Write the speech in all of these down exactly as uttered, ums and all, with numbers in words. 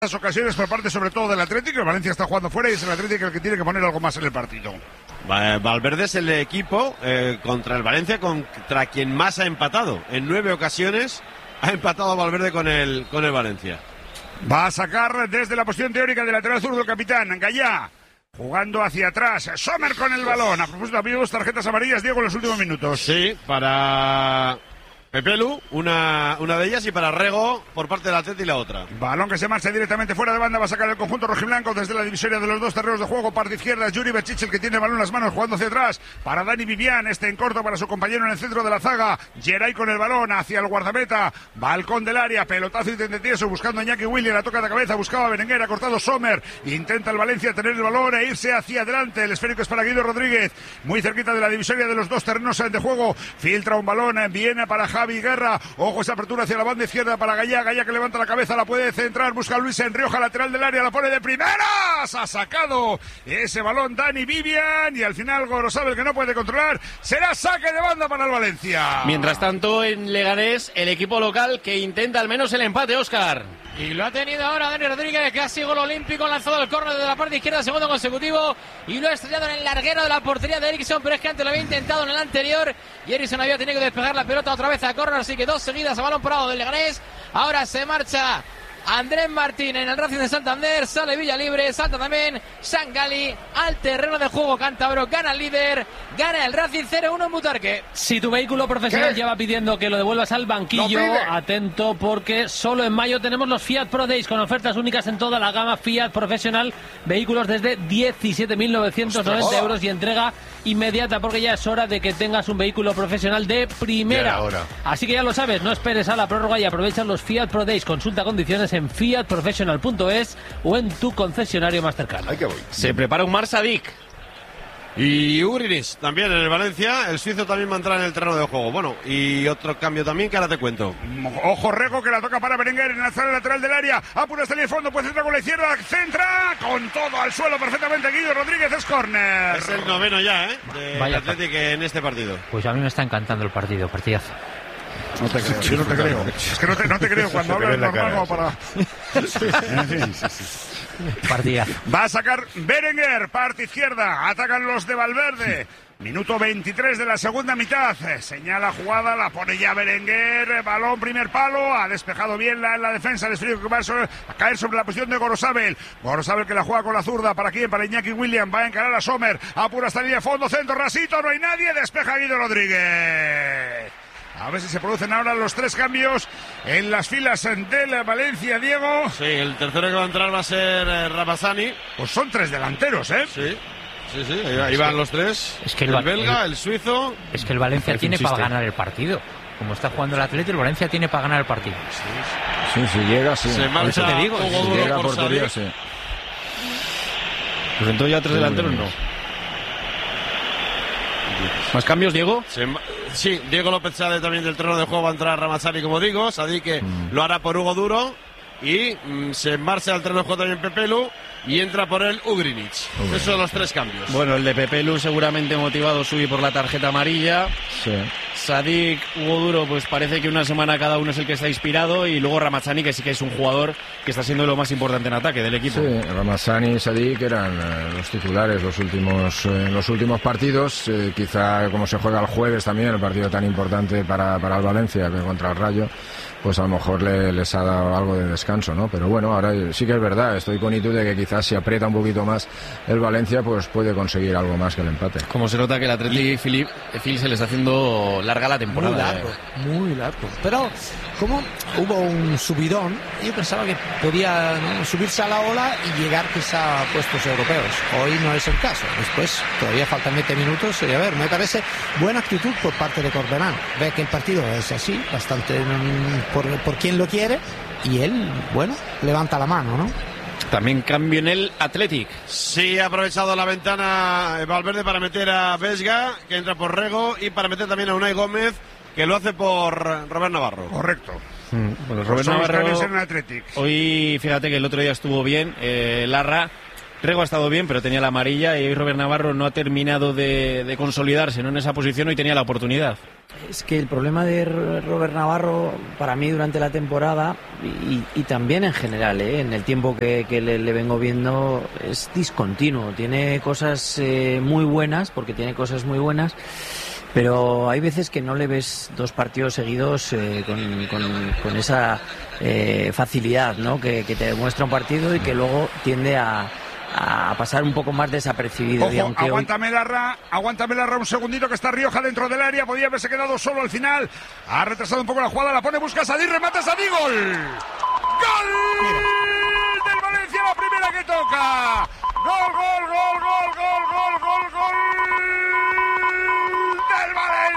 Las ocasiones por parte sobre todo del Atlético. El Valencia está jugando fuera y es el Atlético el que tiene que poner algo más en el partido. Valverde es el equipo eh, contra el Valencia contra quien más ha empatado. En nueve ocasiones ha empatado Valverde con el, con el Valencia. Va a sacar desde la posición teórica del lateral zurdo el capitán Gallá, jugando hacia atrás. Sommer con el balón. A propósito, amigos, tarjetas amarillas, Diego, en los últimos minutos. Sí, para Pepelu, una, una de ellas, y para Rego por parte del Atleti la otra. Balón que se marcha directamente fuera de banda, va a sacar el conjunto rojiblanco desde la divisoria de los dos terrenos de juego. Parte izquierda, Yuri Berchiche, el que tiene el balón en las manos, jugando hacia atrás. Para Dani Vivian, este en corto para su compañero en el centro de la zaga. Geray con el balón hacia el guardameta. Balcón del área, pelotazo y tendetieso, buscando a Iñaki Williams, la toca de cabeza, buscaba a Berenguer, ha cortado Sommer. Intenta el Valencia tener el balón e irse hacia adelante. El esférico es para Guido Rodríguez, muy cerquita de la divisoria de los dos terrenos de juego. Filtra un balón, viene para Javi Guerra. Ojo, esa apertura hacia la banda izquierda para Gallá. Gallá que levanta la cabeza, la puede centrar. Busca a Luis Enrioja, lateral del área, la pone de primeras. Ha sacado ese balón Dani Vivian. Y al final Gorosabel, que no puede controlar. Será saque de banda para el Valencia. Mientras tanto, en Leganés, el equipo local que intenta al menos el empate, Óscar. Y lo ha tenido ahora Dani Rodríguez, casi gol olímpico, lanzado el córner de la parte izquierda, segundo consecutivo, y lo ha estrellado en el larguero de la portería de Eriksson, pero es que antes lo había intentado en el anterior, y Eriksson había tenido que despejar la pelota otra vez a córner, así que dos seguidas a balón parado del Leganés. Ahora se marcha Andrés Martín en el Racing de Santander, sale Villa Libre, salta también Sangali al terreno de juego cántabro, gana el líder, gana el Racing cero uno en Butarque. Si tu vehículo profesional ¿Qué? lleva pidiendo que lo devuelvas al banquillo, atento, porque solo en mayo tenemos los Fiat Pro Days con ofertas únicas en toda la gama Fiat profesional, vehículos desde diecisiete mil novecientos noventa euros y entrega inmediata, porque ya es hora de que tengas un vehículo profesional de primera. Así que ya lo sabes, no esperes a la prórroga y aprovecha los Fiat Pro Days. Consulta condiciones en fiat professional punto es o en tu concesionario más cercano. Ahí que voy. Se prepara un Mar Sadik. Y Urinis también en el Valencia. El suizo también va a entrar en el terreno de juego. Bueno, y otro cambio también que ahora te cuento. Ojo, Rego, que la toca para Berenguer en la zona lateral del área. Apura hasta el fondo, puede centrar con la izquierda. Centra con todo al suelo perfectamente. Guido Rodríguez, es córner. Es el noveno ya, ¿eh? De Vaya Atlético en este partido. Pues a mí me está encantando el partido, partidazo. No te creo, yo no te creo. Es que no te, no te creo cuando hablas normal como para... En fin. Partidazo. Va a sacar Berenguer, parte izquierda. Atacan los de Valverde. Minuto veintitrés de la segunda mitad. Señala jugada, la pone ya Berenguer. Balón, primer palo. Ha despejado bien la, la defensa. El esférico que va a, sobre, a caer sobre la posición de Gorosabel. Gorosabel que la juega con la zurda. ¿Para quién? Para Iñaki Williams. Va a encarar a Sommer. Apura hasta la línea de fondo. Centro, rasito. No hay nadie. Despeja Guido Rodríguez. A ver si se producen ahora los tres cambios en las filas de la Valencia, Diego. Sí, el tercero que va a entrar va a ser eh, Ramazani. Pues son tres delanteros, ¿eh? Sí, sí, sí, ahí, ahí van los tres. Es que el, el, belga, el, el suizo. Es que el Valencia tiene para ganar el partido. Como está jugando el Atlético, el Valencia tiene para ganar el partido. Sí, si llega, sí. Se marcha, eso te digo, Hugo Si Duro llega por portería, salir. sí. Pues entonces ya tres delanteros no. ¿Más cambios, Diego? Se, sí, Diego López sale también del terreno de juego, va a entrar Ramazani, como digo. Sadik que mm. lo hará por Hugo Duro. Y mm, se marcha al terreno de juego también Pepelu. Y entra por él Ugrinic. Esos son los tres cambios. Bueno, el de Pepelu seguramente motivado subir por la tarjeta amarilla. Sí. Sadik, Hugo Duro, pues parece que una semana cada uno es el que está inspirado. Y luego Ramazani, que sí que es un jugador que está siendo lo más importante en ataque del equipo. Sí, Ramazani y Sadik eran eh, los titulares los últimos, eh, los últimos partidos. Eh, quizá como se juega el jueves también, el partido tan importante para, para el Valencia que contra el Rayo, pues a lo mejor le, les ha dado algo de descanso, ¿no? Pero bueno, ahora sí que es verdad, estoy con Itu de que quizás si aprieta un poquito más el Valencia, pues puede conseguir algo más que el empate. Como se nota que el Athletic Phil, Phil se le está haciendo larga la temporada. Muy largo, eh. muy largo. Pero como hubo un subidón, yo pensaba que podía, ¿no?, subirse a la ola y llegar quizá a puestos europeos. Hoy no es el caso. Después todavía faltan veinte minutos y a ver, me parece buena actitud por parte de Corberán. Ve que el partido es así, bastante mm, por, por quien lo quiere, y él, bueno, levanta la mano, ¿no? También cambio en el Athletic. Sí, ha aprovechado la ventana Valverde para meter a Vesga, que entra por Rego, y para meter también a Unai Gómez, que lo hace por Robert Navarro. Correcto. Mm, bueno, Robert Navarro Navarro en el Athletic. Hoy, fíjate que el otro día estuvo bien, eh, Larra, Rego ha estado bien, pero tenía la amarilla y Robert Navarro no ha terminado de, de consolidarse, ¿no?, en esa posición, y tenía la oportunidad. Es que el problema de Robert Navarro, para mí, durante la temporada y, y también en general, ¿eh? en el tiempo que, que le, le vengo viendo, es discontinuo. Tiene cosas eh, muy buenas, porque tiene cosas muy buenas, pero hay veces que no le ves dos partidos seguidos eh, con, con, con esa eh, facilidad, ¿no?, que, que te demuestra un partido y que luego tiende a... a pasar un poco más desapercibido. Ojo, y aunque aguántame hoy... Larra, aguántame Larra un segundito, que está Rioja dentro del área, podía haberse quedado solo al final, ha retrasado un poco la jugada, la pone, busca a Sadí, remata a Sadí, gol, gol del Valencia, la primera que toca, gol, gol, gol, gol, gol, gol, gol, gol del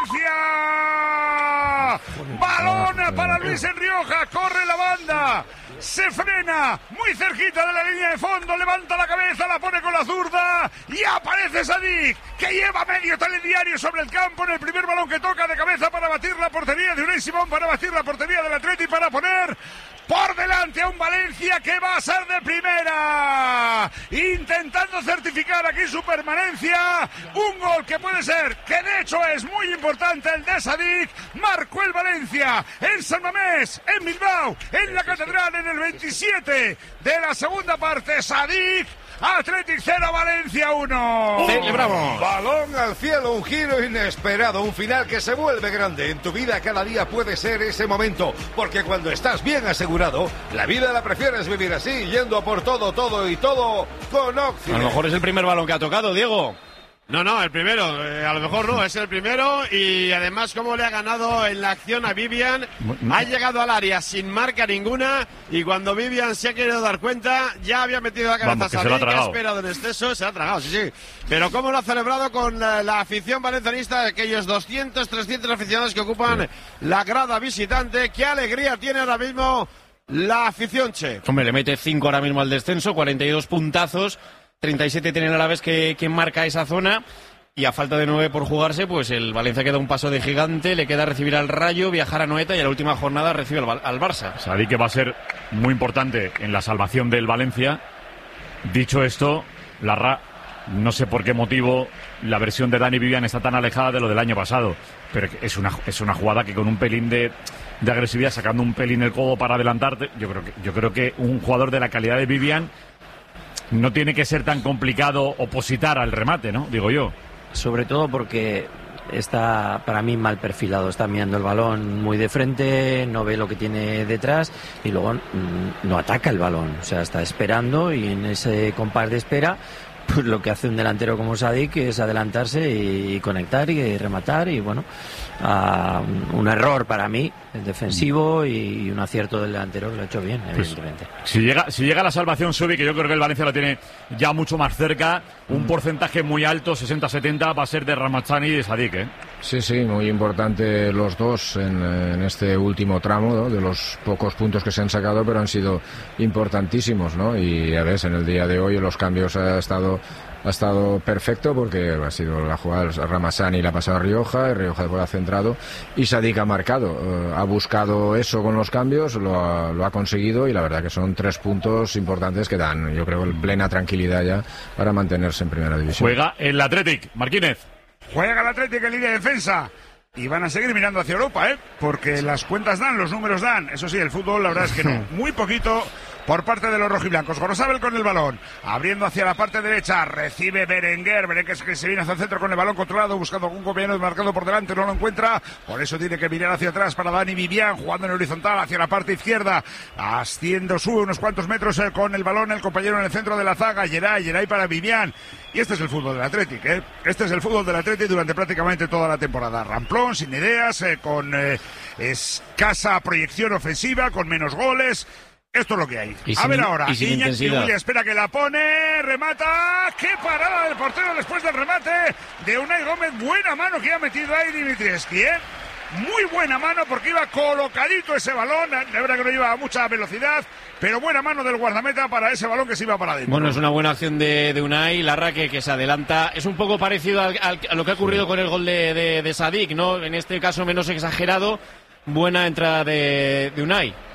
Valencia, balón para Luis en Rioja, corre la banda, se frena muy cerquita de la línea de fondo, levanta la cabeza, la pone con la zurda y aparece Sadik, que lleva medio telediario sobre el campo en el primer balón que toca de cabeza para batir la portería de Unai Simón, para batir la portería del Atleti, para poner por delante a un Valencia que va a ser de primera, intentando certificar aquí su permanencia. Un gol que puede ser, que de hecho es muy importante, el de Sadik. Marcó el Valencia en San Mamés, en Bilbao, en la Catedral, en el veintisiete de la segunda parte. Sadik, Athletic cero, Valencia uno. ¡Celebramos! Balón al cielo, un giro inesperado, un final que se vuelve grande. En tu vida cada día puede ser ese momento, porque cuando estás bien asegurado, la vida la prefieres vivir así, yendo a por todo, todo y todo con Occident. A lo mejor es el primer balón que ha tocado, Diego. No, no, el primero, eh, a lo mejor no, es el primero, y además cómo le ha ganado en la acción a Vivian, ha llegado al área sin marca ninguna, y cuando Vivian se ha querido dar cuenta, ya había metido la cabeza a Sadik, que ha esperado en exceso, se ha tragado, sí, sí, pero cómo lo ha celebrado con la, la afición valencianista, aquellos doscientos, trescientos aficionados que ocupan sí. la grada visitante. Qué alegría tiene ahora mismo la afición, che. Hombre, le mete cinco ahora mismo al descenso, cuarenta y dos puntazos, treinta y siete tiene el Alavés que, que marca esa zona, y a falta de nueve por jugarse, pues el Valencia queda un paso de gigante, le queda recibir al Rayo, viajar a Noeta y en la última jornada recibe al, al Barça. Sadik, que va a ser muy importante en la salvación del Valencia. Dicho esto, Larra, no sé por qué motivo la versión de Dani Vivian está tan alejada de lo del año pasado, pero es una, es una jugada que con un pelín de, de agresividad, sacando un pelín el codo para adelantarte, yo creo que, yo creo que un jugador de la calidad de Vivian no tiene que ser tan complicado opositar al remate, ¿no? Digo yo. Sobre todo porque está, para mí, mal perfilado. Está mirando el balón muy de frente, no ve lo que tiene detrás y luego mmm, no ataca el balón. O sea, está esperando, y en ese compás de espera, pues lo que hace un delantero como Sadik es adelantarse y conectar y rematar, y bueno, uh, un error para mí, el defensivo, y un acierto del delantero que lo ha hecho bien, evidentemente. Pues, si llega si llega la salvación, Subi, que yo creo que el Valencia lo tiene ya mucho más cerca, un mm. porcentaje muy alto, sesenta setenta, va a ser de Ramazani y de Sadik, ¿eh? Sí, sí, muy importante los dos en, en este último tramo, ¿no? De los pocos puntos que se han sacado, pero han sido importantísimos, ¿no? Y a ver, en el día de hoy los cambios ha estado ha estado perfecto, porque ha sido la jugada de Ramazani, la ha pasado a Rioja, y Rioja después ha centrado, y Sadik ha marcado, uh, ha buscado eso con los cambios, lo ha, lo ha conseguido, y la verdad que son tres puntos importantes que dan, yo creo, plena tranquilidad ya para mantenerse en primera división. Juega el Athletic, Martínez. Juega el Athletic en línea de defensa. Y van a seguir mirando hacia Europa, ¿eh? Porque las cuentas dan, los números dan. Eso sí, el fútbol, la verdad es que no. Muy poquito por parte de los rojiblancos. Gorosabel con el balón, abriendo hacia la parte derecha, recibe Berenguer. Berenguer que se viene hacia el centro con el balón controlado, buscando algún compañero marcado por delante, no lo encuentra. Por eso tiene que mirar hacia atrás para Dani Vivian, jugando en horizontal hacia la parte izquierda. Asciendo, sube unos cuantos metros eh, con el balón el compañero en el centro de la zaga. Geray, Geray para Vivian. Y este es el fútbol del Athletic, ¿eh? Este es el fútbol del Athletic durante prácticamente toda la temporada. Ramplón, sin ideas, eh, con eh, escasa proyección ofensiva, con menos goles. Esto es lo que hay. Y a sin, ver ahora, y sin Iñaki Williams espera que la pone, remata. ¡Qué parada del portero después del remate de Unai Gómez! Buena mano que ha metido ahí Dimitrievski, ¿eh? Muy buena mano, porque iba colocadito ese balón. De verdad que no iba a mucha velocidad, pero buena mano del guardameta para ese balón que se iba para adentro. Bueno, es una buena acción de, de Unai, Larra, que, que se adelanta. Es un poco parecido al, al, a lo que ha ocurrido con el gol de, de, de Sadik, ¿no? En este caso menos exagerado. Buena entrada de, de Unai.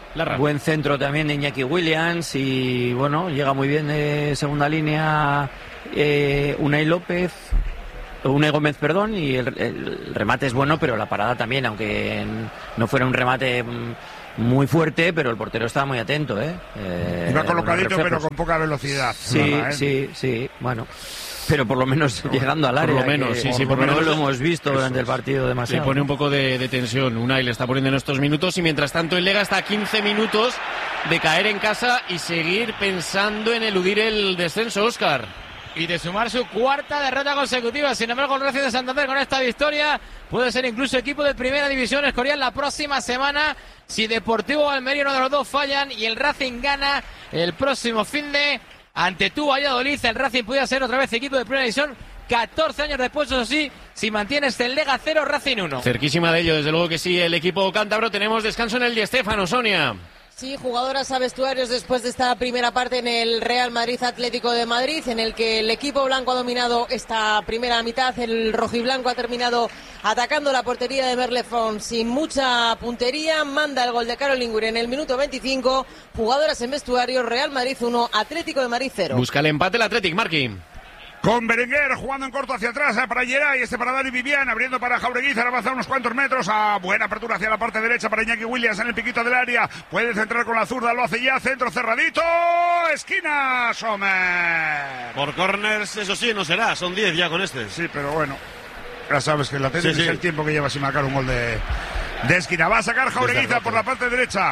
Larra. Buen centro también de Iñaki Williams y bueno, llega muy bien de segunda línea eh, Unai López, Unai Gómez, perdón, y el, el remate es bueno, pero la parada también, aunque no fuera un remate muy fuerte, pero el portero estaba muy atento, ¿eh? eh Iba colocadito, pero con poca velocidad. Sí, nada, ¿eh? sí, sí, bueno. Pero por lo menos llegando al área. Por lo menos, sí, sí, por lo lo menos menos lo hemos visto durante el partido demasiado. Le pone un poco de, de tensión. Unai le está poniendo en estos minutos y mientras tanto el Lega está a quince minutos de caer en casa y seguir pensando en eludir el descenso, Óscar. Y de sumar su cuarta derrota consecutiva. Sin embargo, el Racing de Santander con esta victoria puede ser incluso equipo de primera división escorial la próxima semana si Deportivo o Almería, uno de los dos, fallan y el Racing gana el próximo fin de ante tu Valladolid. El Racing podría ser otra vez equipo de primera división catorce años después, eso sí, si mantiene este Lega cero, Racing uno. Cerquísima de ello, desde luego que sí, el equipo cántabro. Tenemos descanso en el Di Stéfano, Sonia. Sí, jugadoras a vestuarios después de esta primera parte en el Real Madrid Atlético de Madrid, en el que el equipo blanco ha dominado esta primera mitad. El rojiblanco ha terminado atacando la portería de Merlefon sin mucha puntería. Manda el gol de Caroline Wurm en el minuto veinticinco. Jugadoras en vestuarios, Real Madrid uno, Atlético de Madrid cero. Busca el empate el Athletic, Marqui. Con Berenguer jugando en corto hacia atrás para Geray, este para Dani Vivian, abriendo para Jaureguizar, avanza unos cuantos metros, a buena apertura hacia la parte derecha para Iñaki Williams en el piquito del área, puede centrar con la zurda, lo hace ya, centro cerradito, esquina, Sommer. Por corners, eso sí, no será, son diez ya con este. Sí, pero bueno, ya sabes que la tenis sí, sí. es el tiempo que lleva sin marcar un gol de, de esquina. Va a sacar Jaureguizar por la parte derecha.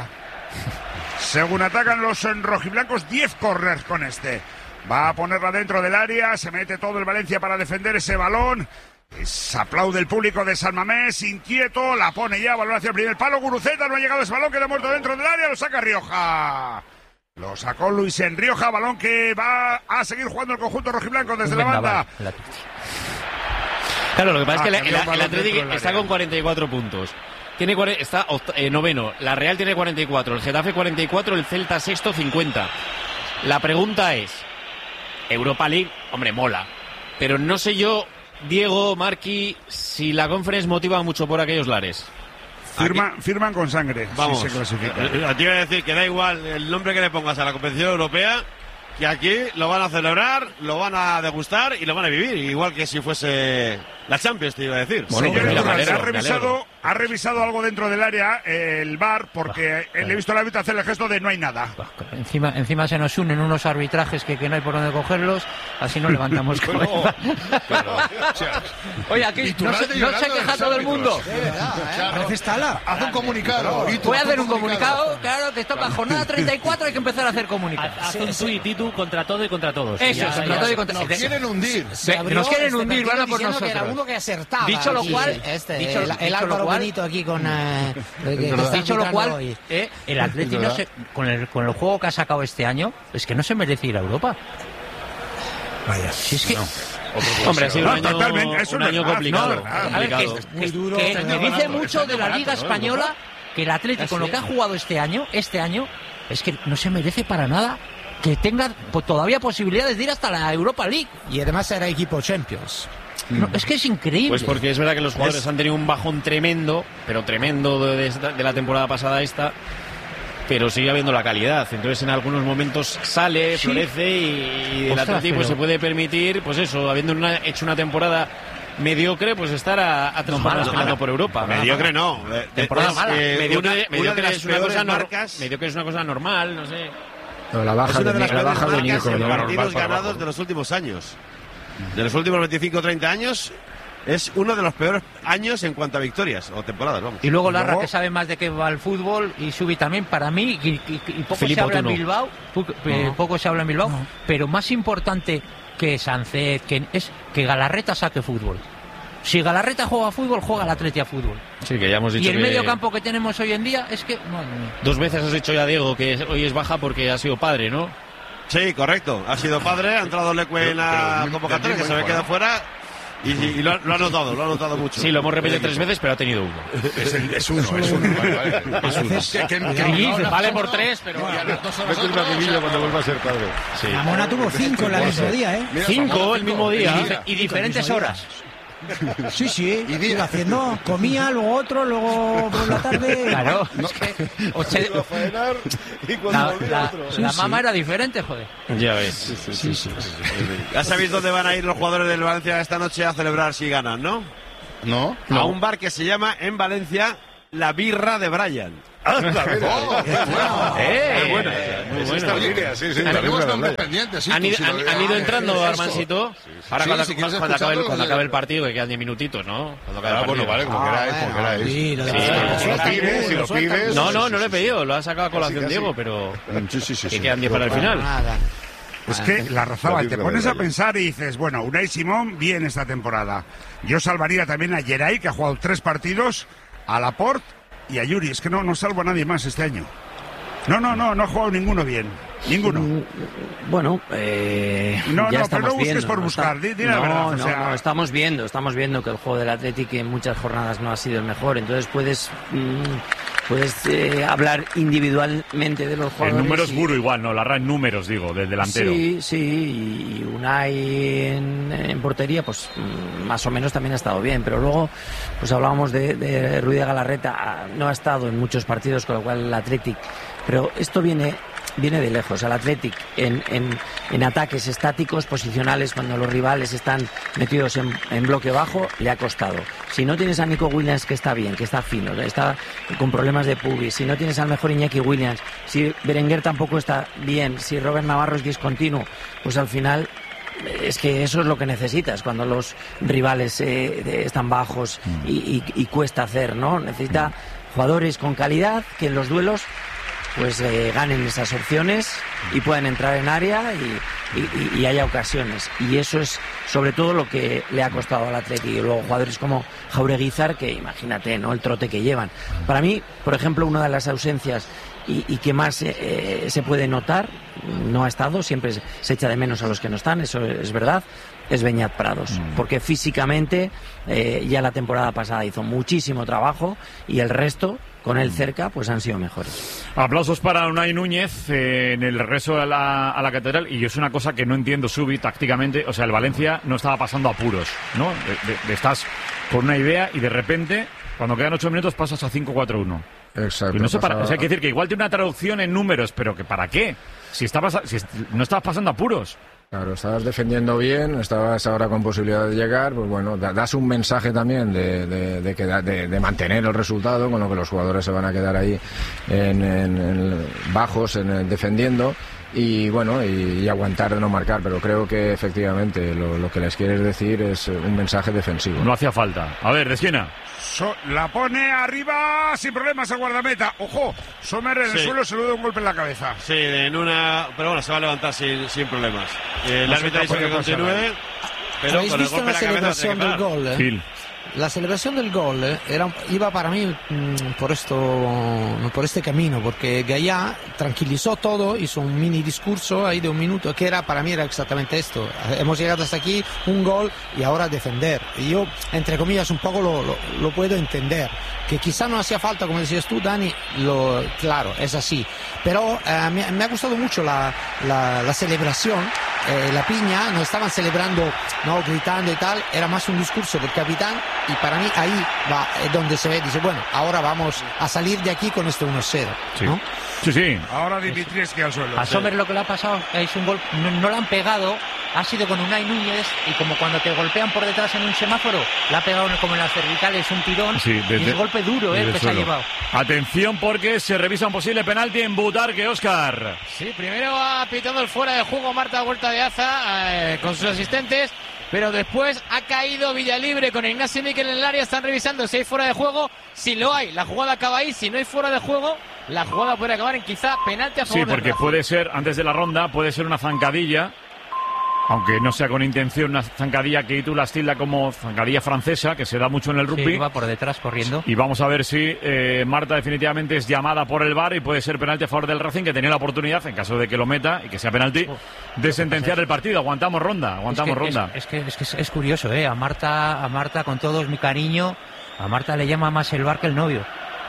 Según atacan los rojiblancos, diez corners con este. Va a ponerla dentro del área, se mete todo el Valencia para defender ese balón. Se aplaude el público de San Mamés, inquieto, la pone ya, balón hacia el primer palo, Guruceta, no ha llegado ese balón, queda muerto dentro del área, lo saca Rioja. Lo sacó Luis en Rioja, balón que va a seguir jugando el conjunto rojiblanco desde la banda. Claro, lo que pasa Ah, es que el, cambió un el, el balón Athletic dentro del está área. con cuarenta y cuatro puntos. Tiene, cuare- está oct- eh, noveno, la Real tiene cuarenta y cuatro, el Getafe cuarenta y cuatro, el Celta sexto cincuenta. La pregunta es, Europa League, hombre, mola. Pero no sé yo, Diego, Marqui, si la Conference motiva mucho por aquellos lares. Firma, firman con sangre. Vamos, si se clasifica. a ti iba a decir que da igual el nombre que le pongas a la competición europea, que aquí lo van a celebrar, lo van a degustar y lo van a vivir, igual que si fuese la Champions, te iba a decir. Bueno, Señores, pues mira, me ha, alegro, me revisado, alegro. ha revisado algo dentro del área, eh, el V A R, porque le he visto al árbitro hacer el gesto de no hay nada. Encima, encima se nos unen unos arbitrajes que, que no hay por dónde cogerlos, así no levantamos cabeza. Oye, aquí no se, no se queja todo el mundo. Parece Tala. Haz un comunicado. Voy a hacer un comunicado, claro, que toca jornada treinta y cuatro, hay que empezar a hacer comunicados. Haz un tuit y tú contra todo y contra todos. Eso, Ya, contra ya. todo y contra Nos quieren hundir. Se Ve- abrió nos quieren este hundir, partido van a por diciendo que era nosotros. uno que acertaba. Dicho lo aquí, cual, este, dicho- el, el dicho lo Álvaro cual- Benito aquí con eh, que- que está Dicho lo arbitrando cual, hoy. eh, el Atlético no se- con, el, con el juego que ha sacado este año, es que no se merece ir a Europa. Vaya. Si es que, Hombre, ha sido un No, año, totalmente, es un una año verdad, complicado. no, verdad. a ver, que, complicado. que- Muy duro. que- Este que año dice barato, mucho este de año la barato, Liga ¿no? Española que el Atlético con lo que ha jugado este año, este año, es que no se merece para nada que tenga pues, todavía posibilidades de ir hasta la Europa League. Y además era equipo Champions. No, es que es increíble. Pues porque es verdad que los jugadores Es- han tenido un bajón tremendo, pero tremendo de, de esta- de la temporada pasada esta, pero sigue habiendo la calidad. Entonces en algunos momentos sale, Sí. florece y, y el Ostras, Atlético pues, pero- se puede permitir, pues eso, habiendo una- hecho una temporada mediocre, pues estar a, a tres No, jornadas mala, peleando mala. por Europa. Mediocre no. eh, Temporada es, mala. eh, mediocre una- una mediocre de las es una peores cosa nor- marcas. mediocre es una cosa normal, no sé. No, la baja Es una de, de las la peores baja de marcas Nico, en ¿no? partidos Normal para ganados abajo. de los últimos años. De los últimos veinticinco o treinta años, es uno de los peores años en cuanto a victorias o temporadas, vamos. Y luego Larra, Luego- que sabe más de qué va el fútbol, y Subi también, para mí, y, y- y poco Filipe, se habla tú en no. Bilbao, poco, eh, poco se habla en Bilbao, pero más importante que Sánchez, que es que Galarreta saque fútbol. Si Galarreta juega a fútbol, juega el Atleti a fútbol. Sí, que ya hemos dicho Y el que medio campo que tenemos hoy en día es que... madre mía. dos veces has dicho ya, Diego, que hoy es baja porque ha sido padre, ¿no? Sí, correcto. Ha sido padre, ha entrado Leque en la convocatoria, que se había quedado fuera. Y, y lo, ha- lo ha notado, lo ha notado mucho. Sí, lo hemos repetido tres veces, pero ha tenido uno. Es, el- es uno, es uno. Vale, vale. Que- que- que- Sí, no, no, vale no, por no. tres, pero... No, y a las dos horas Vete otro, una o sea, vidilla cuando vuelva a ser padre. Sí. La Mona tuvo cinco en el mismo día, ¿eh? Mira, Cinco Zamora, el mismo día. Mira, Y diferentes horas. Sí, sí, iba haciendo, comía, luego otro, luego por la tarde. Claro, no. es que oche... la, la, sí, la sí. mamá era diferente, joder. Ya ves. Sí, sí, sí, sí. Ya sabéis dónde van a ir los jugadores del Valencia esta noche a celebrar si ganan, ¿no? No. A un bar que se llama en Valencia La Birra de Brian. Ah, la verdad. Oh, bueno. Eh, muy bueno. Muy Es bueno. esta línea, sí, sí. Tenemos nombres pendientes, sí. Han ido, tú, si han, lo- han ido ah, entrando, eso. Armancito. Ahora Sí, cuando, si quieres cuando, acabe el, escucharlo, cuando le- acabe el partido, que quedan diez minutitos, ¿no? Cuando acabe Ah, el partido. bueno, vale, como queráis, como queráis. Sí, lo de- Sí, lo Si lo sueltan, pides, si lo sueltan. pides. No, no, sí, no sí, lo he sí. pedido, lo ha sacado a colación Casi, casi. Diego, pero Sí, sí, sí. que sí. quedan diez para el final. Nada. Es que la razaba, La te birra pones de a Brian. pensar y dices, bueno, Unai Simón bien esta temporada. Yo salvaría también a Geray, que ha jugado tres partidos, a Laporte y a Yuri. Es que no, no salvo a nadie más este año. No, no, no, no ha jugado ninguno bien. Ninguno. Mm, Bueno, eh, No, ya no, pero estamos no busques viendo, por ¿no? buscar, Está- di- di la no, verdad, o no, sea- no, estamos viendo, estamos viendo que el juego del Athletic en muchas jornadas no ha sido el mejor, entonces puedes mm, puedes eh, hablar individualmente de los En jugadores. números y- puro igual, no, la R A en números, digo, del delantero. Sí, sí, y Unai en, en portería, pues mm, más o menos también ha estado bien, pero luego, pues hablábamos de, de Ruiz de Galarreta, ah, no ha estado en muchos partidos, con lo cual el Athletic, pero esto viene viene de lejos. Al Athletic en, en, en ataques estáticos, posicionales, cuando los rivales están metidos en, en bloque bajo, le ha costado. Si no tienes a Nico Williams, que está bien, que está fino, que está con problemas de pubis, si no tienes al mejor Iñaki Williams, si Berenguer tampoco está bien, si Robert Navarro es discontinuo, pues al final es que eso es lo que necesitas cuando los rivales eh, están bajos y, y, y cuesta hacer, ¿no? Necesita jugadores con calidad que en los duelos pues eh, ganen esas opciones y puedan entrar en área y, y, y haya ocasiones. Y eso es sobre todo lo que le ha costado al Atleti. Y luego jugadores como Jaureguizar, que imagínate, ¿no? El trote que llevan. Para mí, por ejemplo, una de las ausencias y, y que más eh, se puede notar, no ha estado, siempre se, se echa de menos a los que no están, eso es verdad, es Beñat Prados, mm. porque físicamente eh, ya la temporada pasada hizo muchísimo trabajo y el resto, con él cerca, pues han sido mejores. Aplausos para Unai Núñez eh, en el regreso a la, a la catedral. Y es una cosa que no entiendo, Subi, tácticamente. O sea, el Valencia no estaba pasando apuros, ¿no? De, de, de estás con una idea y de repente, cuando quedan ocho minutos, pasas a cinco cuatro uno. Exacto. Y no sé para, pasaba- o sea, hay que decir que igual tiene una traducción en números, pero que ¿para qué? Si, estabas, si est- no estabas pasando apuros. Claro, estabas defendiendo bien, estabas ahora con posibilidad de llegar, pues bueno, da- das un mensaje también de, de, de, queda- de, de mantener el resultado, con lo que los jugadores se van a quedar ahí en, en- en bajos, en, en defendiendo, y bueno, y, y aguantar de no marcar, pero creo que efectivamente lo, lo que les quieres decir es un mensaje defensivo. No hacía falta. A ver, de esquina. So- la pone arriba sin problemas al guardameta. Ojo, Sommer en el Sí. suelo se le da un golpe en la cabeza. Sí, en una. Pero bueno, se va a levantar sin, sin problemas. Eh, el No sé árbitro ha qué dicho que puede pasar continúe, ahí. pero ¿Habéis con el visto golpe la en la cabeza celebración tiene del que parar. gol? eh? Gil. La celebración del gol eh, era, iba para mí mm, por esto, por este camino, porque Gallá tranquilizó todo, hizo un mini discurso ahí de un minuto, que era para mí era exactamente esto. Hemos llegado hasta aquí, un gol y ahora defender. Y yo, entre comillas, un poco lo, lo, lo puedo entender. Que quizá no hacía falta, como decías tú, Dani, lo, claro, es así. Pero eh, me, me ha gustado mucho la, la, la celebración. Eh, la piña, no estaban celebrando, no gritando y tal, era más un discurso del capitán y para mí ahí va eh, donde se ve, dice, bueno, ahora vamos a salir de aquí con este uno cero, Sí. ¿no? Sí, sí. Ahora Dimitrievski al suelo. A Sommer lo que le ha pasado es un gol, no, no lo han pegado, ha sido con Unai Núñez y como cuando te golpean por detrás en un semáforo, la ha pegado como en las cervicales un tirón Sí, y es golpe duro eh, desde el que el se ha suelo. llevado. Atención porque se revisa un posible penalti en Butarque, Óscar. Sí, primero ha pitado el fuera de juego Marta Huerta de Aza eh, con sus asistentes, pero después ha caído Villalibre con Ignacio Miquel en el área, están revisando si hay fuera de juego, si lo hay, la jugada acaba ahí, si no hay fuera de juego, la jugada puede acabar en quizá penalti a favor Sí, del porque Racing. puede ser, antes de la ronda, puede ser una zancadilla, aunque no sea con intención, una zancadilla que tú las tilda como zancadilla francesa, que se da mucho en el Sí, rugby. va por detrás corriendo. Y vamos a ver si eh, Marta definitivamente es llamada por el V A R y puede ser penalti a favor del Racing, que tenía la oportunidad, en caso de que lo meta y que sea penalti, de sentenciar el partido. Aguantamos ronda, aguantamos es que, ronda. Es, es que, es, que es, es curioso, ¿eh? A Marta, a Marta, con todo mi cariño, a Marta le llama más el bar que el novio.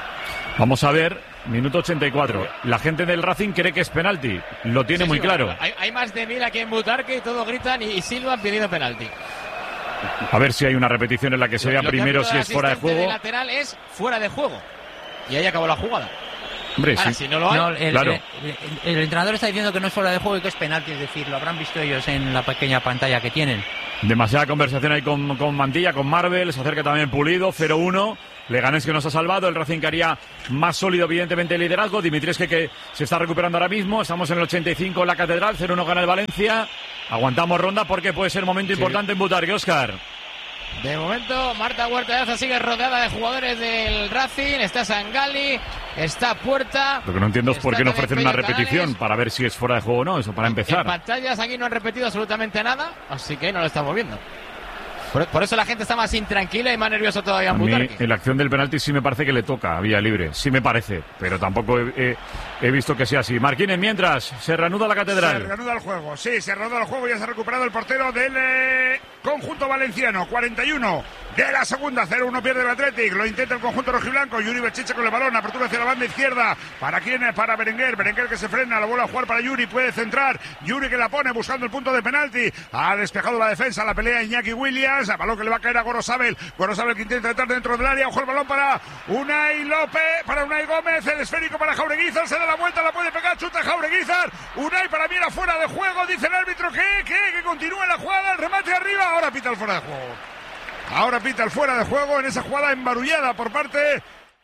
Vamos a ver, minuto ochenta y cuatro. La gente del Racing cree que es penalti, lo tiene Sí, muy sí, claro. Hay, hay más de mil aquí en Butarque y todos gritan y, y silban pidiendo penalti. A ver si hay una repetición en la que se vea Lo que primero ha si es fuera de asistente juego. De lateral es fuera de juego. Y ahí acabó la jugada. Hombre, Ahora, sí. si no lo hay, No, el, claro. el, el- el entrenador está diciendo que no es fuera de juego y que es penalti, es decir, lo habrán visto ellos en la pequeña pantalla que tienen. Demasiada conversación ahí con, con Mantilla, con Marvel, se acerca también Pulido, cero uno. Leganés que nos ha salvado, el Racing que haría más sólido evidentemente el liderazgo. Dimitrescu que se está recuperando ahora mismo, estamos en el ochenta y cinco en la Catedral, cero uno gana el Valencia. Aguantamos ronda porque puede ser momento Sí. importante en Butarque, Óscar. de momento, Marta Huerta de Aza sigue rodeada de jugadores del Racing. Está Sangali, está Puerta. Lo que no entiendo es por qué no Está ofrecen una también Pello repetición Canales. para ver si es fuera de juego o no, eso para En empezar. pantallas aquí no han repetido absolutamente nada, así que no lo estamos viendo. Por, por eso la gente está más intranquila y más nerviosa todavía A en mí, Butarque. en la acción del penalti sí me parece que le toca a Vía Libre, sí me parece, pero tampoco he, he- he visto que sea así. Marquínez, mientras, se reanuda la Se Catedral. reanuda el juego, sí, se reanuda el juego, ya se ha recuperado el portero del eh, conjunto valenciano, cuarenta y uno de la segunda, cero uno pierde el Athletic, lo intenta el conjunto rojiblanco, Yuri Berchiche con el balón, apertura hacia la banda izquierda, ¿para quién? Para Berenguer, Berenguer que se frena, lo vuelve a jugar para Yuri, puede centrar, Yuri que la pone buscando el punto de penalti, ha despejado la defensa, la pelea Iñaki Williams, el balón que le va a caer a Gorosabel, Gorosabel que intenta entrar dentro del área, ojo el balón para Unai López, para Unai Gómez, el esférico para Jaureguizar, se da la vuelta, la puede pegar, chuta Jaureguizar, Unai para mí era fuera de juego, dice el árbitro que, que, que continúa la jugada, el remate arriba, ahora pita el fuera de juego. Ahora pita el fuera de juego en esa jugada embarullada por parte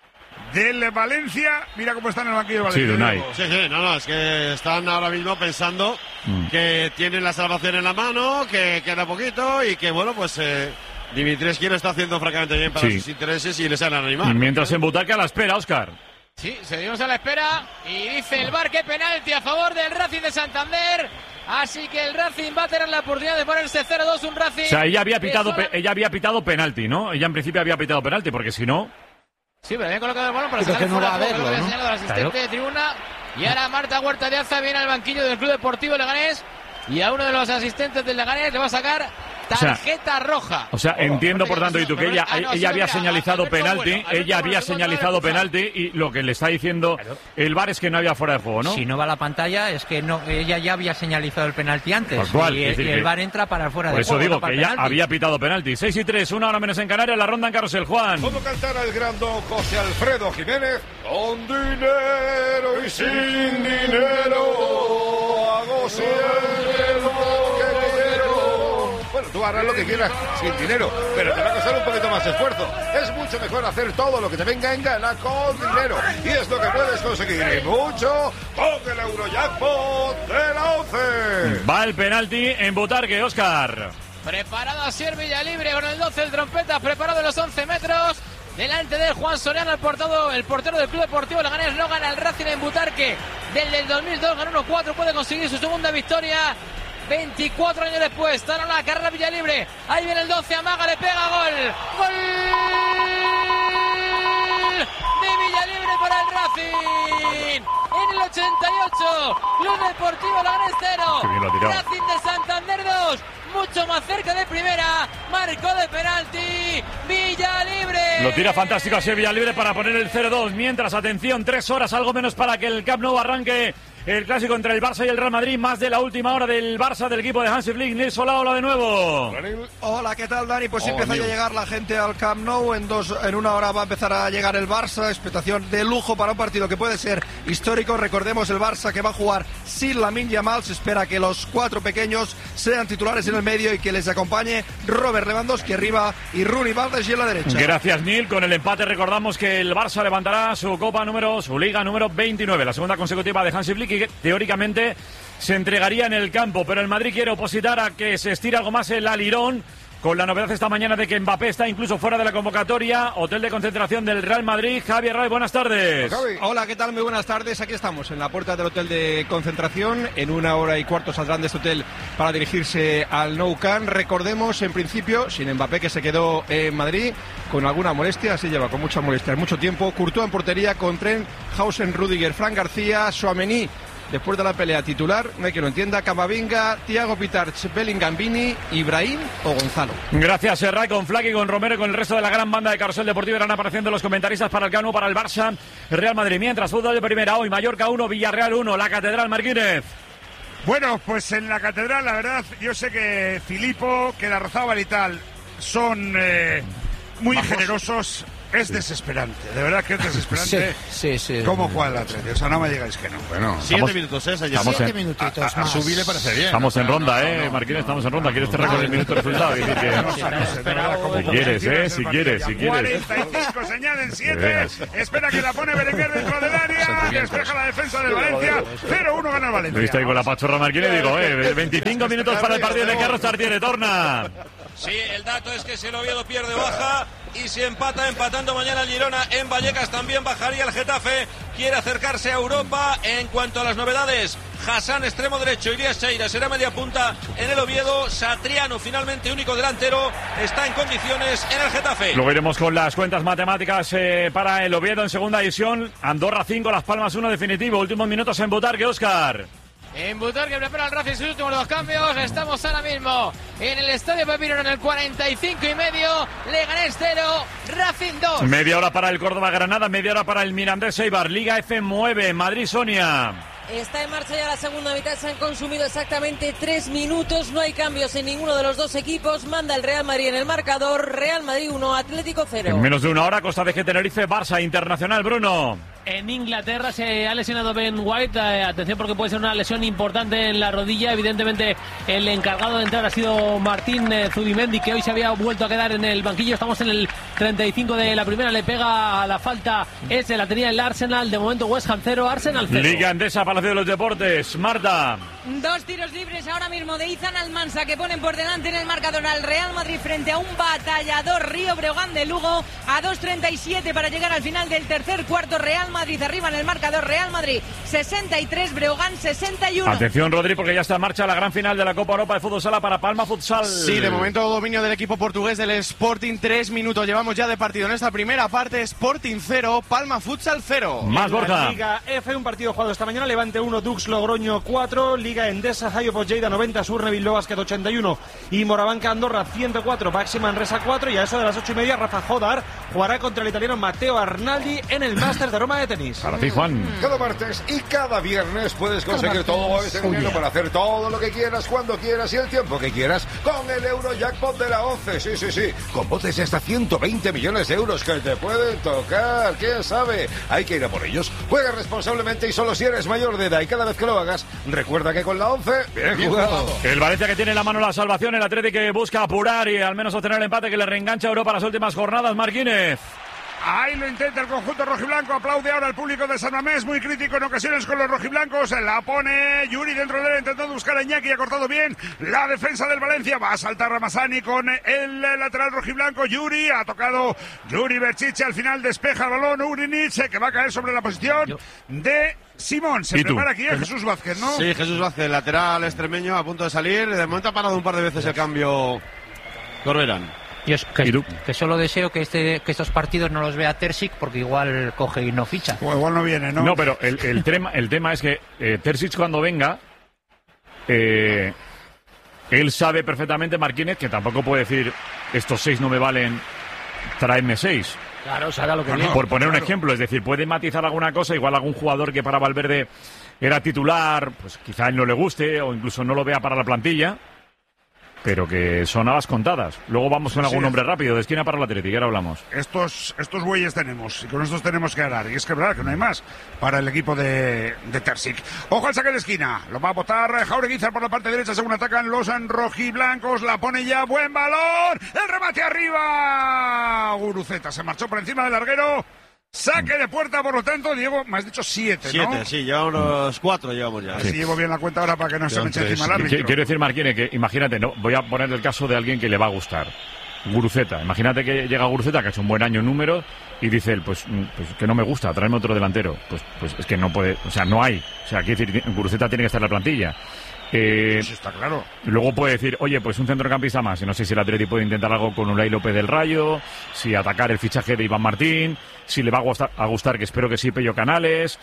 del Valencia. Mira cómo está en el banquillo del Sí, Valencia. Unai. Sí, sí, no, no, es que están ahora mismo pensando Mm. que tienen la salvación en la mano, que queda poquito y que, bueno, pues eh, Dimitrescu lo está haciendo francamente bien para Sí. sus intereses y les han Y animado. mientras en Butarque a la espera, Óscar. Sí, seguimos a la espera y dice el V A R que penalti a favor del Racing de Santander. Así que el Racing va a tener la oportunidad de ponerse cero dos, un Racing. O sea, ella había que pitado, sola- pe- ella había pitado penalti, ¿no? Ella en principio había pitado penalti, porque si no... Sí, pero había colocado el balón para Pero sacar que no fuera va a de juego, verlo, que lo había ¿no? señalado el asistente Claro. de tribuna. Y ahora Marta Huerta de Aza viene al banquillo del Club Deportivo Leganés. Y a uno de los asistentes del Leganés le va a sacar tarjeta roja. O sea, entiendo por tanto, y tú, que ella, Ah, no, sí, ella había mira, señalizado Alberto penalti, Bueno, Alberto ella había Bueno, segundo señalizado árbitro. penalti y lo que le está diciendo el V A R es que no había fuera de juego, ¿no? Si no va a la pantalla, es que no, ella ya había señalizado el penalti antes. Tal cual, y, es decir y el que- V A R entra para el fuera Por de eso juego. digo no para que el ella penalti. había pitado penalti. seis y tres, una hora menos en Canarias, la ronda en Carrusel, Juan. ¿Cómo cantará el gran don José Alfredo Jiménez? Con dinero y sin dinero hago siempre lo que quiero. Bueno, tú harás lo que quieras sin dinero, pero te va a costar un poquito más de esfuerzo. Es mucho mejor hacer todo lo que te venga en gana con dinero. Y es lo que puedes conseguir y mucho con el Eurojackpot de la once. Va el penalti en Butarque, Óscar. Preparado a Sier Villalibre con el doce, el trompeta, preparado en los once metros. Delante de Juan Soriano, el, portado, el portero del Club Deportivo Leganés. No gana el Racing en Butarque. Desde el dos mil dos ganó uno cuatro, puede conseguir su segunda victoria. veinticuatro años después, está en la carrera Villalibre. Ahí viene el doce, amaga, le pega, gol. ¡Gol! De Villalibre para el Racing. En el ochenta y ocho, Club Deportivo Leganés cero. Qué bien lo ha tirado. Racing de Santander dos. Mucho más cerca de primera. Marcó de penalti. Villalibre. Lo tira fantástico a Sevilla Libre para poner el cero dos. Mientras, atención, tres horas, algo menos para que el Camp Nou arranque el clásico entre el Barça y el Real Madrid. Más de la última hora del Barça, del equipo de Hansi Flick. Nils Olaola de nuevo. Hola, ¿qué tal, Dani? Pues sí, Oh, empieza Dios. a llegar la gente al Camp Nou. En, dos, en una hora va a empezar a llegar el Barça. Expectación de lujo para un partido que puede ser histórico. Recordemos el Barça que va a jugar sin Lamine Yamal. Se espera que los cuatro pequeños sean titulares en el medio y que les acompañe Robert Lewandowski arriba y Rooney Baldes en la derecha. Gracias, Neil. Con el empate recordamos que el Barça levantará su Copa número, su Liga número veintinueve, la segunda consecutiva de Hansi Flick, y que teóricamente se entregaría en el campo. Pero el Madrid quiere opositar a que se estire algo más el alirón, con la novedad esta mañana de que Mbappé está incluso fuera de la convocatoria. Hotel de concentración del Real Madrid. Javier Ray, buenas tardes. Hola, ¿qué tal? Muy buenas tardes. Aquí estamos en la puerta del hotel de concentración. En una hora y cuarto saldrán de este hotel para dirigirse al Nou Camp. Recordemos, en principio, sin Mbappé, que se quedó en Madrid con alguna molestia, así lleva con mucha molestia, mucho tiempo. Courtois en portería con Trent, Hausen, Rudiger, Fran García, Tchouaméni. Después de la pelea titular, no hay que lo entienda, Camavinga, Thiago Pitarch, Bellingham, Vini, Ibrahim o Gonzalo. Gracias, Serra, con Flaky, con Romero y con el resto de la gran banda de Carrusel Deportivo. Irán apareciendo los comentaristas para el Camp Nou, para el Barça, Real Madrid. Mientras, fútbol de primera hoy, Mallorca uno, Villarreal uno, la Catedral, Marquínez. Bueno, pues en la Catedral, la verdad, yo sé que Filipo, que Larrazábal y tal son eh, muy Vamos. generosos. Es desesperante, de verdad que es desesperante. Sí, sí, sí. ¿Cómo juega el Atleti? O sea, no me digáis que no. Bueno, Siete estamos- minutos, ¿eh? estamos Siete en- minutitos a- a más. subir le parece bien. Estamos en No, no, ronda, no, ¿eh, no, Marquín? no, Estamos en ronda. ¿Quieres te no, récord no, del minuto resultado? Decir que- No, no, no, de verdad, como- Si quieres, como eh, si quieres, si quieres. cuarenta y cinco, se añaden siete. Veas. Espera que la pone Berenguer dentro del área. Despeja la defensa del Valencia. cero uno gana el Valencia. Lo viste ahí con la pachorra Marquín y digo, eh, veinticinco minutos para el partido de Carlos Tartiere, torna. Sí, el dato es que si el Oviedo pierde baja y si empata, empatando mañana el Girona en Vallecas también bajaría el Getafe. Quiere acercarse a Europa. En cuanto a las novedades, Hassan extremo derecho, Irías Cheira será media punta en el Oviedo. Satriano finalmente único delantero, está en condiciones en el Getafe. Luego iremos con las cuentas matemáticas eh, para el Oviedo en segunda división. Andorra cinco, Las Palmas uno definitivo. Últimos minutos en Butarque, Óscar. En Butar, que prepara el Racing sus últimos dos cambios. Estamos ahora mismo en el Estadio Pepino en el cuarenta y cinco y medio. Leganés cero, Racing dos. Media hora para el Córdoba Granada, media hora para el Mirandés Eibar. Liga F nueve, Madrid Sonia. Está en marcha ya la segunda mitad, se han consumido exactamente tres minutos, no hay cambios en ninguno de los dos equipos, manda el Real Madrid en el marcador, Real Madrid uno, Atlético cero. En menos de una hora, Costa de G Tenerife, Barça Internacional, Bruno. En Inglaterra se ha lesionado Ben White. Eh, atención porque puede ser una lesión importante en la rodilla. Evidentemente el encargado de entrar ha sido Martín eh, Zubimendi, que hoy se había vuelto a quedar en el banquillo. Estamos en el treinta y cinco de la primera. Le pega a la falta. Ese la tenía el Arsenal. De momento West Ham cero, Arsenal cero. Liga Endesa, Palacio de los Deportes. Marta. Dos tiros libres ahora mismo de Izan Almansa que ponen por delante en el marcador al Real Madrid frente a un batallador Río Breogán de Lugo. A dos treinta y siete para llegar al final del tercer cuarto. Real Madrid arriba en el marcador. Real Madrid sesenta y tres, Breogán sesenta y uno. Atención, Rodri, porque ya está en marcha la gran final de la Copa Europa de Fútbol Sala para Palma Futsal. Sí, de momento dominio del equipo portugués del Sporting. Tres minutos llevamos ya de partido en esta primera parte. Sporting cero, Palma Futsal cero. Más, Borja. Liga F, un partido jugado esta mañana. Levante uno, Dux Logroño cuatro. Liga Endesa, Hayo Lleida noventa, Surne Bilbao Basket ochenta y uno y Morabanca Andorra ciento cuatro, Baxi Manresa cuatro. Y a eso de las ocho y media, Rafa Jodar jugará contra el italiano Matteo Arnaldi en el Masters de Roma de tenis. Para ti, Juan. Cada martes y cada viernes puedes conseguir todo ese dinero para hacer todo lo que quieras, cuando quieras y el tiempo que quieras con el Eurojackpot de la ONCE. Sí, sí, sí. Con botes de hasta ciento veinte millones de euros que te pueden tocar. ¿Quién sabe? Hay que ir a por ellos. Juega responsablemente y solo si eres mayor de edad. Y cada vez que lo hagas, recuerda que con la ONCE, bien, bien jugado. jugado. El Valencia que tiene en la mano la salvación, el Atlético que busca apurar y al menos obtener el empate que le reengancha a Europa las últimas jornadas. Marquínez. Ahí lo intenta el conjunto rojiblanco, aplaude ahora el público de San Mamés, muy crítico en ocasiones con los rojiblancos, la pone Yuri dentro de él, intentando buscar a Iñaki, ha cortado bien la defensa del Valencia, va a saltar Ramazani con el lateral rojiblanco, Yuri, ha tocado Yuri Berchiche, al final despeja el balón, Ugrinic, que va a caer sobre la posición de Simón. Se prepara aquí a Jesús Vázquez, ¿no? Sí, Jesús Vázquez, lateral extremeño, a punto de salir, de momento ha parado un par de veces el cambio Corberán. Yo es que, que solo deseo que este que estos partidos no los vea Terzic porque igual coge y no ficha. O igual no viene, ¿no? No, pero el, el, tema, el tema es que eh, Terzic cuando venga, eh, él sabe perfectamente, Marquínez, que tampoco puede decir estos seis no me valen, tráeme seis. Claro, saca lo que viene. Por poner claro. un ejemplo, es decir, puede matizar alguna cosa, igual algún jugador que para Valverde era titular, pues quizá a él no le guste o incluso no lo vea para la plantilla. Pero que son habas contadas. Luego vamos con Sí, algún sí. nombre rápido. De esquina para el Atlético, y ahora hablamos. Estos, estos bueyes tenemos y con estos tenemos que ganar. Y es que es verdad que no hay más para el equipo de, de Terzic. Ojo al saque de esquina. Lo va a botar Jaureguizar por la parte derecha según atacan los rojiblancos. La pone ya. Buen balón. El remate arriba. Guruceta se marchó por encima del larguero. Saque de puerta, por lo tanto, Diego, me has dicho siete, ¿no? Siete, sí, llevamos unos cuatro, llevamos ya. A ver si llevo bien la cuenta ahora para que no se me eche encima el árbitro. Quiero decir, Marquínez, que imagínate, no, voy a poner el caso de alguien que le va a gustar. Guruceta. Imagínate que llega Guruceta, que ha hecho un buen año en números, y dice él, pues, pues que no me gusta, tráeme otro delantero. Pues, pues es que no puede, o sea, no hay. O sea, quiero decir, Guruceta tiene que estar en la plantilla. Eh, Eso está claro. Luego puede decir, oye, pues un centrocampista más. Y no sé si el Atleti puede intentar algo con Unai López del Rayo, si atacar el fichaje de Iván Martín, si le va a gustar, a gustar que espero que sí, Pello Canales.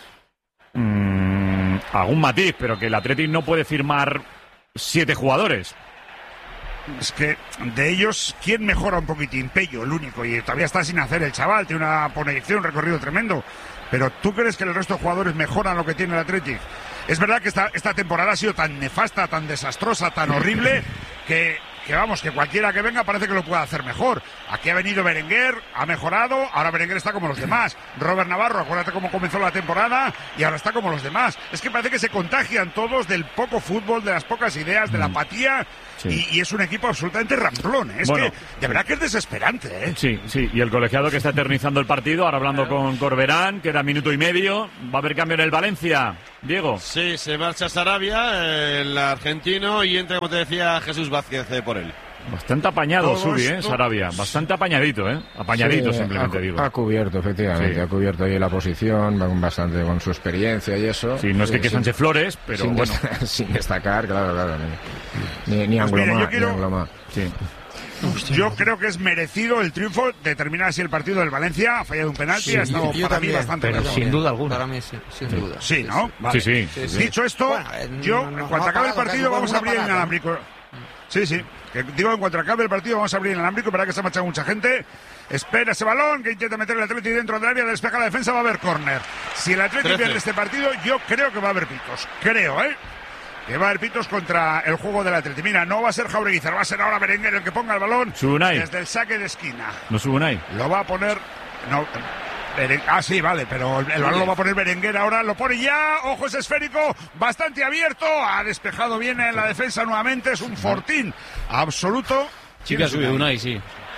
Mmm, algún matiz, pero que el Atleti no puede firmar siete jugadores. Es que de ellos, ¿quién mejora un poquitín? Pello, el único, y todavía está sin hacer el chaval, tiene una proyección, un recorrido tremendo. Pero ¿tú crees que el resto de jugadores mejoran lo que tiene el Athletic? Es verdad que esta, esta temporada ha sido tan nefasta, tan desastrosa, tan horrible, que, que vamos, que cualquiera que venga parece que lo puede hacer mejor. Aquí ha venido Berenguer, ha mejorado, ahora Berenguer está como los demás. Robert Navarro, acuérdate cómo comenzó la temporada y ahora está como los demás. Es que parece que se contagian todos del poco fútbol, de las pocas ideas, de la apatía. Sí. Y, y es un equipo absolutamente ramplón. Es bueno, que de verdad que es desesperante, ¿eh? Sí, sí. Y el colegiado que está eternizando el partido, ahora hablando con Corberán, que era minuto y medio. Va a haber cambio en el Valencia. Diego. Sí, se marcha Sarabia, el argentino, y entra, como te decía, Jesús Vázquez eh, por él. Bastante apañado Subi, ¿eh? Sarabia. Bastante apañadito, ¿eh? Apañadito, sí, simplemente ha, digo. Ha cubierto, efectivamente. Sí. Ha cubierto ahí la posición, bastante con su experiencia y eso. Sí, no es que, sí, que Sánchez Flores, pero sin bueno. Destacar, sin destacar, claro, claro. Ni, ni, ni pues Anglomá, mira, quiero... ni Anglomá. Sí. Yo creo que es merecido el triunfo de terminar así el partido del Valencia. Ha fallado un penalti, sí, ha estado yo, yo para también, mí bastante pero mejor. Sin duda alguna. Para mí sí, sin sí. duda. Sí, ¿no? Vale. Sí, sí, sí. Dicho esto, bueno, eh, yo, no, en cuanto no acabe el partido, vamos a abrir el inalámbrico. Sí, sí. Que, digo, en cuanto acabe el partido, vamos a abrir el inalámbrico. Verá que se ha marchado mucha gente. Espera ese balón, que intenta meter el Atleti dentro del área, despeja la defensa, va a haber córner. Si el Atleti pierde este partido, yo creo que va a haber pitos. Creo, ¿eh? Que va a haber pitos contra el juego del Atleti. Mira, no va a ser Jaureguizar, va a ser ahora Berenguer el que ponga el balón Subunay. Desde el saque de esquina. No Subunay. Lo va a poner... No, Beren... Ah, sí, vale, pero el, el balón lo va a poner Berenguer ahora, lo pone ya, ojo, es esférico, bastante abierto, ha despejado bien en la defensa nuevamente, es un fortín absoluto. Sí que ha subido Unai, sí.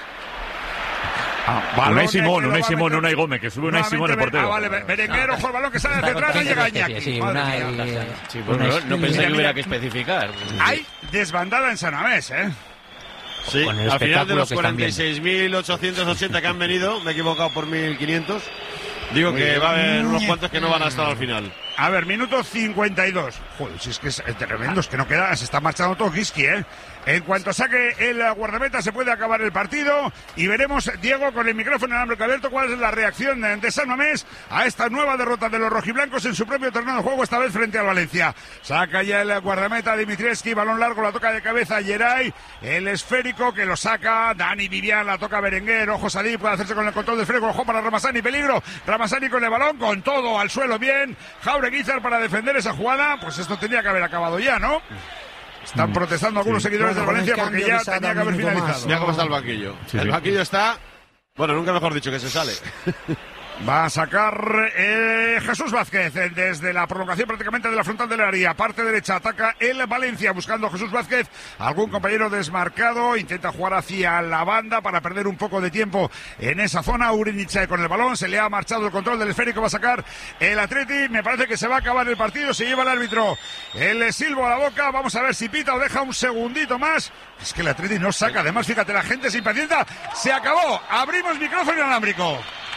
Ah, Unai Simón, Unai Simón, Unai Gómez, que sube Unai Simón el portero. Ah, vale, Berenguer, ojo, el balón que sale hacia atrás, no llega Iñaki. Sí, Unai... Sí, pues no, no pensé que hubiera que especificar. Hay desbandada en San Mamés, ¿eh? Sí, al final de los cuarenta y seis mil ochocientos ochenta que han venido, me he equivocado por mil quinientos, digo Muy que bien. Va a haber unos cuantos que no van a estar al final. A ver, minuto cincuenta y dos. Joder, si es que es tremendo, es que no queda, se está marchando todo Kiski, ¿eh? En cuanto saque el guardameta se puede acabar el partido y veremos, Diego, con el micrófono inalámbrico abierto, cuál es la reacción de San Mamés a esta nueva derrota de los rojiblancos en su propio terreno de juego, esta vez frente al Valencia. Saca ya el guardameta Dimitrievski, balón largo, la toca de cabeza Geray, el esférico que lo saca Dani Vivian, la toca Berenguer, ojo Sadí, puede hacerse con el control del esférico, ojo para Ramazani, peligro, Ramazani con el balón, con todo al suelo bien, Jaureguizar para defender esa jugada, pues esto tenía que haber acabado ya, ¿no? Están protestando algunos sí. seguidores bueno, de Valencia porque ya tenía que haber finalizado. Ya cómo está el banquillo. Sí, el banquillo está... Bueno, nunca mejor dicho que se sale. Va a sacar eh, Jesús Vázquez desde la prolongación prácticamente de la frontal del área. Parte derecha ataca el Valencia buscando a Jesús Vázquez. Algún compañero desmarcado. Intenta jugar hacia la banda para perder un poco de tiempo en esa zona. Ugrinich con el balón. Se le ha marchado el control del esférico. Va a sacar el Atleti. Me parece que se va a acabar el partido. Se lleva el árbitro el silbo a la boca. Vamos a ver si pita o deja un segundito más. Es que el Atleti no saca. Además, fíjate, la gente se impacienta. Se acabó. Abrimos micrófono inalámbrico.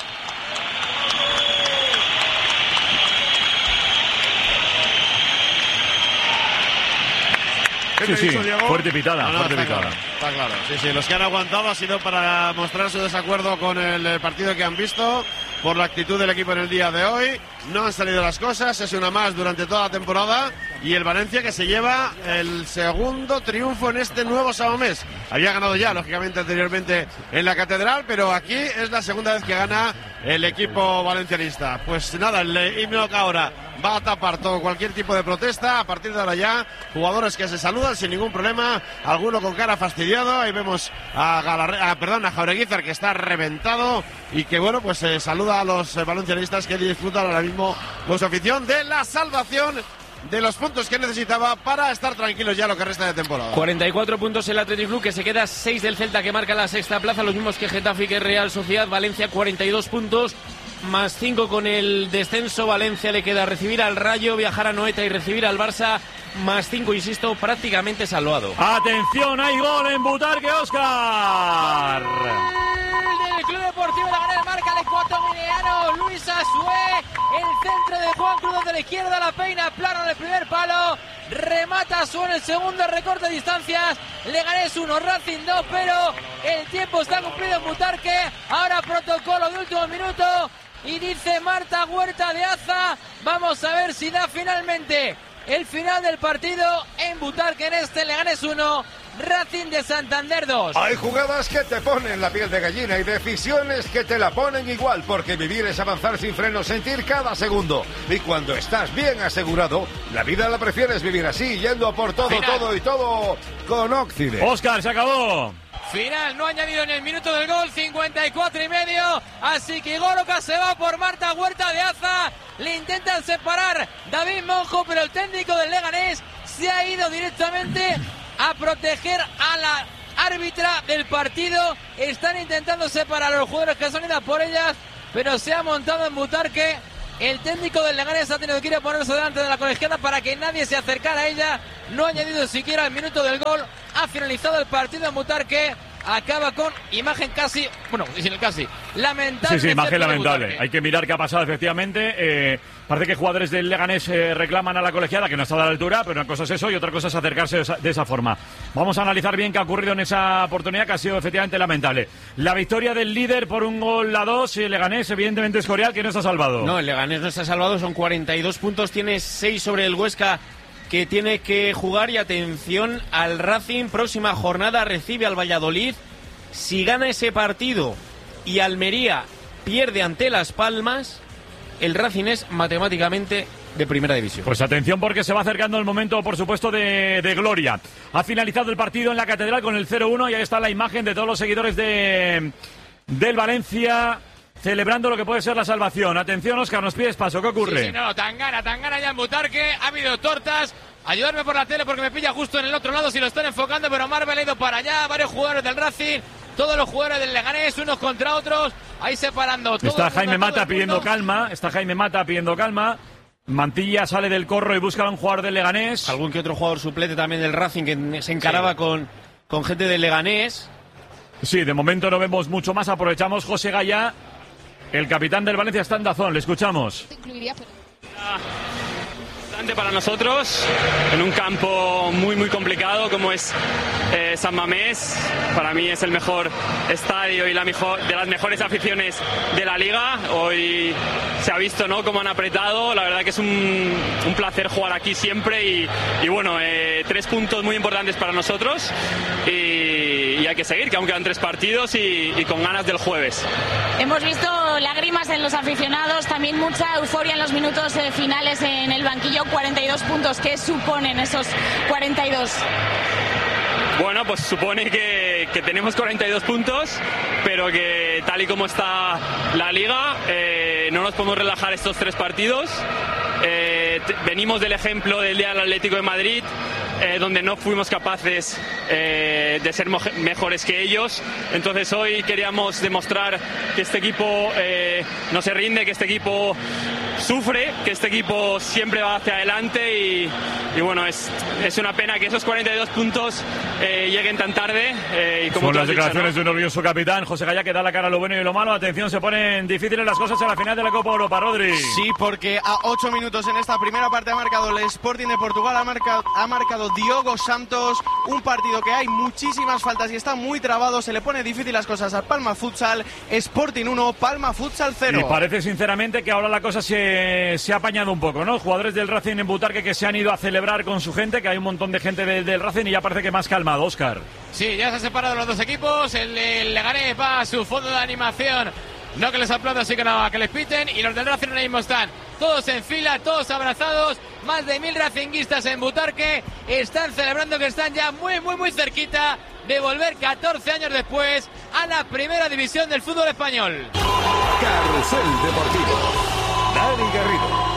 Sí, sí, fuerte pitada, no, no, fuerte está pitada. Claro, está claro, sí, sí, los que han aguantado ha sido para mostrar su desacuerdo con el partido que han visto, por la actitud del equipo en el día de hoy. No han salido las cosas, es una más durante toda la temporada, y el Valencia que se lleva el segundo triunfo en este nuevo San Mamés. Había ganado ya, lógicamente, anteriormente en la Catedral, pero aquí es la segunda vez que gana el equipo valencianista. Pues nada, el himno que ahora va a tapar todo cualquier tipo de protesta. A partir de ahora ya, jugadores que se saludan sin ningún problema, alguno con cara fastidiado. Ahí vemos a, Galarre, a, perdón, a Jaureguizar, que está reventado y que, bueno, pues se eh, saluda a los eh, valencianistas que disfrutan ahora mismo con su afición de la salvación, de los puntos que necesitaba para estar tranquilos ya lo que resta de temporada. cuarenta y cuatro puntos el Athletic Club, que se queda seis del Celta, que marca la sexta plaza, los mismos que Getafe y que Real Sociedad. Valencia cuarenta y dos puntos, más cinco con el descenso. Valencia le queda recibir al Rayo, viajar a Noeta y recibir al Barça, más cinco, insisto, prácticamente salvado. Atención, hay gol en Butarque, Óscar. El Club Deportivo Leganés marca el ecuatoriano Luis Asué, el centro de Juan Cruz de la izquierda, la peina plano en el primer palo, remata Asué en el segundo, recorte de distancias. Leganés uno, Racing dos, pero el tiempo está cumplido en Butarque. Ahora protocolo de último minuto y dice Marta Huerta de Aza, vamos a ver si da finalmente el final del partido en Butarque, en este Leganés uno, Racing de Santander dos. Hay jugadas que te ponen la piel de gallina y decisiones que te la ponen igual, porque vivir es avanzar sin freno, sentir cada segundo. Y cuando estás bien asegurado, la vida la prefieres vivir así, yendo a por todo, Final. todo y todo con Occident. Óscar, se acabó. Final, no ha añadido en el minuto del gol, cincuenta y cuatro y medio, así que Goroka se va por Marta Huerta de Aza, le intentan separar David Monjo, pero el técnico del Leganés se ha ido directamente a proteger a la árbitra del partido. Están intentando separar a los jugadores que son idas por ellas, pero se ha montado en Butarque. El técnico del Leganés ha tenido que ir a ponerse delante de la colegiada para que nadie se acercara a ella. No ha añadido siquiera el minuto del gol. Ha finalizado el partido en Butarque. Acaba con imagen casi, bueno, sin el casi, lamentable. Sí, sí, imagen lamentable. Hay que mirar qué ha pasado, efectivamente. Eh, parece que jugadores del Leganés eh, reclaman a la colegiada, que no está a la altura, pero una cosa es eso y otra cosa es acercarse de esa, de esa forma. Vamos a analizar bien qué ha ocurrido en esa oportunidad, que ha sido efectivamente lamentable. La victoria del líder por un gol a dos, el Leganés, evidentemente, es Corial, que no está salvado. No, el Leganés no está salvado, son cuarenta y dos puntos, tiene seis sobre el Huesca, que tiene que jugar. Y atención al Racing, próxima jornada recibe al Valladolid. Si gana ese partido y Almería pierde ante Las Palmas, el Racing es matemáticamente de primera división. Pues atención, porque se va acercando el momento, por supuesto, de, de gloria. Ha finalizado el partido en la Catedral con el cero uno y ahí está la imagen de todos los seguidores de del Valencia celebrando lo que puede ser la salvación. Atención, Óscar, nos pides paso, ¿qué ocurre? Sí, sí, no, Tangana, Tangana ya en Butarque, ha habido tortas. Ayudarme por la tele porque me pilla justo en el otro lado si lo están enfocando, pero Marvel ha ido para allá, varios jugadores del Racing, todos los jugadores del Leganés, unos contra otros, ahí separando. Todo está el mundo, Jaime todo Mata el pidiendo mundo. calma, está Jaime Mata pidiendo calma. Mantilla sale del corro y busca a un jugador del Leganés. Algún que otro jugador suplente también del Racing que se encaraba sí. con, con gente del Leganés. Sí, de momento no vemos mucho más, aprovechamos. José Gaya, el capitán del Valencia, está en Dazón, le escuchamos. Para nosotros, en un campo muy muy complicado como es eh, San Mamés. Para mí es el mejor estadio y la mejor, de las mejores aficiones de la liga. Hoy se ha visto, ¿no?, cómo han apretado. La verdad que es un, un placer jugar aquí siempre y, y bueno, eh, tres puntos muy importantes para nosotros y, y hay que seguir, que aún quedan tres partidos y, y con ganas del jueves. Hemos visto lágrimas en los aficionados, también mucha euforia en los minutos eh, finales en el banquillo. cuarenta y dos puntos, ¿qué suponen esos cuarenta y dos? Bueno, pues supone que, que tenemos cuarenta y dos puntos, pero que tal y como está la liga, eh, no nos podemos relajar estos tres partidos. Eh, t- venimos del ejemplo del día del Atlético de Madrid, eh, donde no fuimos capaces eh, de ser mo- mejores que ellos. Entonces hoy queríamos demostrar que este equipo eh, no se rinde, que este equipo sufre, que este equipo siempre va hacia adelante y, y bueno, es, es una pena que esos cuarenta y dos puntos eh, lleguen tan tarde. Eh, y como Son tú las has dicho, declaraciones ¿no? de un orgulloso capitán, José Gaya, que da la cara a lo bueno y lo malo. Atención, se ponen difíciles las cosas en la final de la Copa Europa, Rodri. Sí, porque a ocho minutos en esta primera parte ha marcado el Sporting de Portugal, ha marcado, ha marcado Diogo Santos, un partido que hay muchísimas faltas y está muy trabado, se le pone difícil las cosas al Palma Futsal. Sporting uno, Palma Futsal cero. Y parece sinceramente que ahora la cosa se, se ha apañado un poco, ¿no? Jugadores del Racing en Butarque que se han ido a celebrar con su gente, que hay un montón de gente del, del Racing y ya parece que más calmado, Óscar. Sí, ya se han separado los dos equipos, el, el Leganés va a su fondo de animación. No que les aplaudan, así que nada, que les piten. Y los del Racing ahora mismo están todos en fila, todos abrazados. Más de mil racinguistas en Butarque. Están celebrando que están ya muy, muy, muy cerquita de volver catorce años después a la primera división del fútbol español. Carrusel Deportivo. Dani Garrido.